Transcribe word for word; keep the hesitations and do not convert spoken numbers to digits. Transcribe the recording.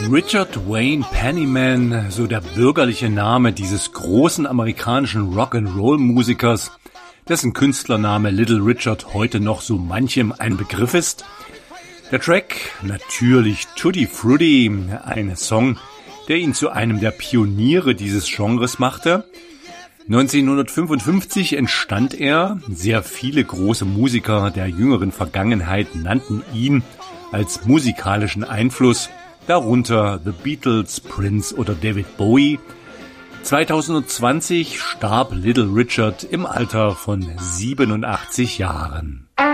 Richard Wayne Penniman, so der bürgerliche Name dieses großen amerikanischen Rock'n'Roll-Musikers, dessen Künstlername Little Richard heute noch so manchem ein Begriff ist. Der Track, natürlich Tutti Frutti, ein Song, der ihn zu einem der Pioniere dieses Genres machte. neunzehnhundertfünfundfünfzig entstand er, sehr viele große Musiker der jüngeren Vergangenheit nannten ihn als musikalischen Einfluss, darunter The Beatles, Prince oder David Bowie. zweitausendzwanzig starb Little Richard im Alter von siebenundachtzig Jahren.